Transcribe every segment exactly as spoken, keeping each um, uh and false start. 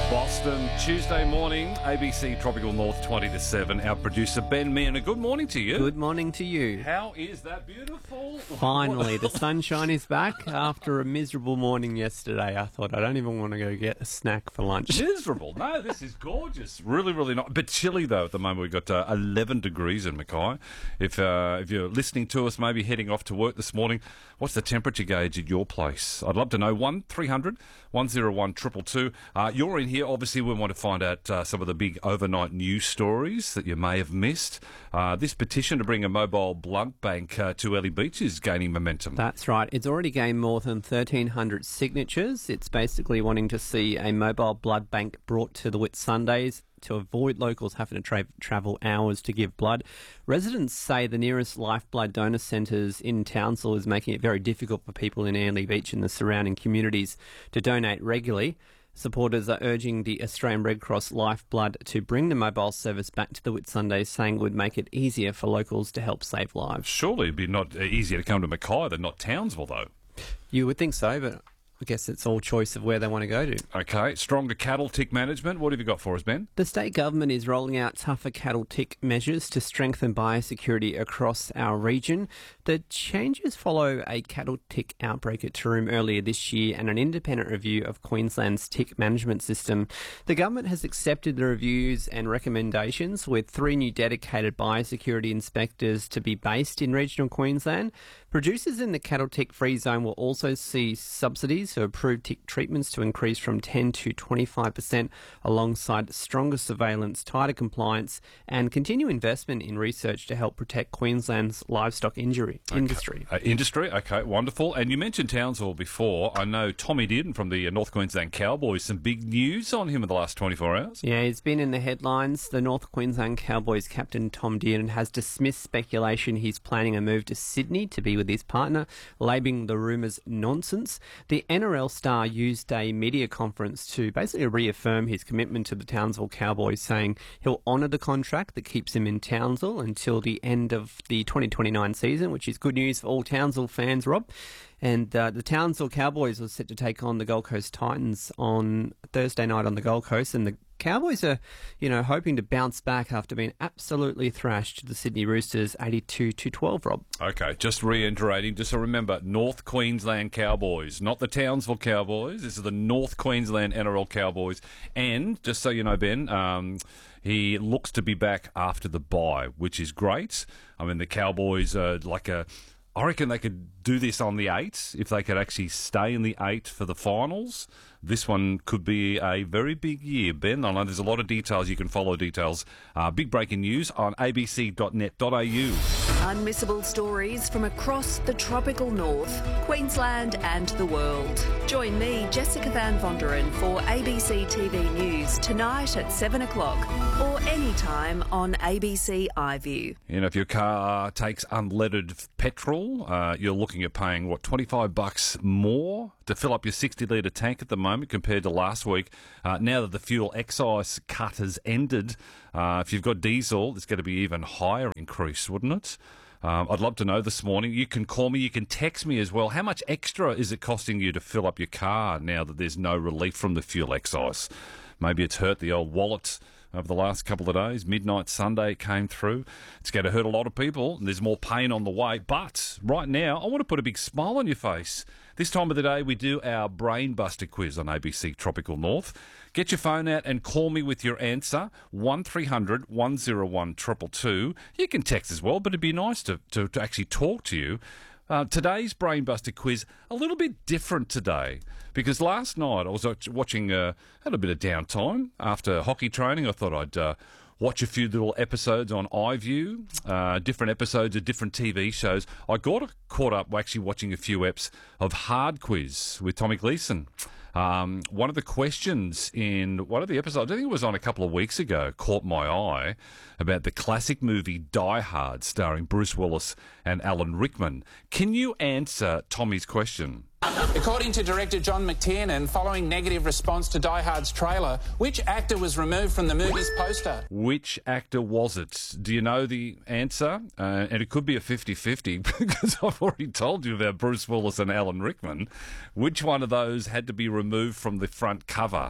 Boston, Tuesday morning, A B C Tropical North twenty to seven. Our producer Ben Mearner, good morning to you. Good morning to you. How is that beautiful? Finally, the sunshine is back after a miserable morning yesterday. I thought I don't even want to go get a snack for lunch. Miserable? No, this is gorgeous. Really, really nice. But chilly though at the moment. We've got uh, eleven degrees in Mackay. If uh, if you're listening to us, maybe heading off to work this morning, what's the temperature gauge at your place? I'd love to know. one three hundred one oh one two two two. Uh, you're in here. Obviously, we want to find out uh, some of the big overnight news stories that you may have missed. Uh, this petition to bring a mobile blood bank uh, to Ellie Beach is gaining momentum. That's right. It's already gained more than thirteen hundred signatures. It's basically wanting to see a mobile blood bank brought to the Whitsundays to avoid locals having to tra- travel hours to give blood. Residents say the nearest lifeblood donor centres in Townsville is making it very difficult for people in Airlie Beach and the surrounding communities to donate regularly. Supporters are urging the Australian Red Cross Lifeblood to bring the mobile service back to the Whitsundays, saying it would make it easier for locals to help save lives. Surely it'd be not uh, easier to come to Mackay than not Townsville, though. You would think so, but I guess it's all choice of where they want to go to. Okay, stronger cattle tick management. What have you got for us, Ben? The state government is rolling out tougher cattle tick measures to strengthen biosecurity across our region. The changes follow a cattle tick outbreak at Taroom earlier this year and an independent review of Queensland's tick management system. The government has accepted the reviews and recommendations, with three new dedicated biosecurity inspectors to be based in regional Queensland. Producers in the cattle tick-free zone will also see subsidies for approved tick treatments to increase from ten to twenty-five percent, alongside stronger surveillance, tighter compliance and continued investment in research to help protect Queensland's livestock injury okay. industry. Uh, industry, okay, wonderful. And you mentioned Townsville before. I know Tommy Dearden from the North Queensland Cowboys, some big news on him in the last twenty-four hours. Yeah, he's been in the headlines. The North Queensland Cowboys captain Tom Dearden has dismissed speculation he's planning a move to Sydney to be with his partner, labelling the rumours nonsense. The N R L star used a media conference to basically reaffirm his commitment to the Townsville Cowboys, saying he'll honour the contract that keeps him in Townsville until the end of the twenty twenty-nine season, which is good news for all Townsville fans, Rob. And uh, the Townsville Cowboys are set to take on the Gold Coast Titans on Thursday night on the Gold Coast, and the Cowboys are, you know, hoping to bounce back after being absolutely thrashed to the Sydney Roosters eighty-two to twelve, Rob. Okay, just reiterating, just to remember, North Queensland Cowboys, not the Townsville Cowboys. This is the North Queensland N R L Cowboys. And just so you know, Ben, um, he looks to be back after the bye, which is great. I mean, the Cowboys are like a... I reckon they could do this on the eight if they could actually stay in the eight for the finals. This one could be a very big year, Ben. I know there's a lot of details. You can follow details. Uh, big breaking news on a b c dot net dot a u. Unmissable stories from across the tropical north, Queensland and the world. Join me, Jessica Van Vonderen, for A B C T V News tonight at seven o'clock or anytime on A B C iView. You know, if your car takes unleaded petrol, uh, you're looking at paying, what, twenty-five bucks more to fill up your sixty litre tank at the moment compared to last week. Uh, now that the fuel excise cut has ended, uh, if you've got diesel, it's going to be even higher increase, wouldn't it? Um, I'd love to know this morning. You can call me, you can text me as well. How much extra is it costing you to fill up your car now that there's no relief from the fuel excise? Maybe it's hurt the old wallet over the last couple of days. Midnight Sunday came through. It's going to hurt a lot of people, and there's more pain on the way. But right now, I want to put a big smile on your face. This time of the day, we do our Brain Buster quiz on A B C Tropical North. Get your phone out and call me with your answer, one three hundred one oh one two two two. You can text as well, but it'd be nice to, to, to actually talk to you. Uh, today's Brainbuster quiz, a little bit different today, because last night I was watching, uh, had a bit of downtime after hockey training. I thought I'd uh, watch a few little episodes on iView, uh, different episodes of different T V shows. I got caught up actually watching a few eps of Hard Quiz with Tommy Gleeson. Um, one of the questions in one of the episodes, I think it was on a couple of weeks ago, caught my eye about the classic movie Die Hard starring Bruce Willis and Alan Rickman. Can you answer Tommy's question? According to director John McTiernan, following negative response to Die Hard's trailer, which actor was removed from the movie's poster? Which actor was it? Do you know the answer? Uh, and it could be a fifty-fifty because I've already told you about Bruce Willis and Alan Rickman. Which one of those had to be removed from the front cover?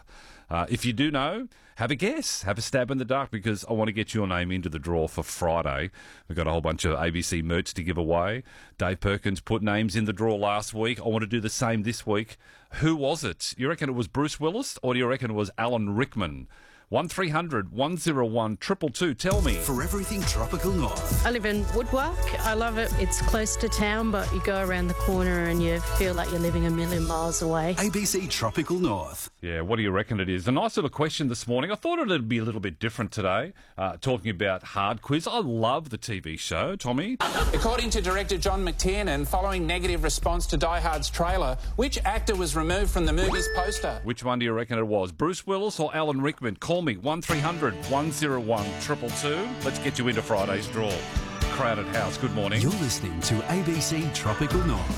Uh, if you do know, have a guess. Have a stab in the dark, because I want to get your name into the draw for Friday. We've got a whole bunch of A B C merch to give away. Dave Perkins put names in the draw last week. I want to do the same this week. Who was it? You reckon it was Bruce Willis, or do you reckon it was Alan Rickman? one three hundred one oh one two two two. Tell me. For everything Tropical North. I live in Woodwark. I love it. It's close to town, but you go around the corner and you feel like you're living a million miles away. A B C Tropical North. Yeah, what do you reckon it is? A nice little question this morning. I thought it'd be a little bit different today, uh, talking about Hard Quiz. I love the T V show, Tommy. According to director John McTiernan, following negative response to Die Hard's trailer, which actor was removed from the movie's poster? Which one do you reckon it was? Bruce Willis or Alan Rickman? Call me, one three hundred one oh one two two two. Let's get you into Friday's draw. Crowded house, good morning. You're listening to A B C Tropical North.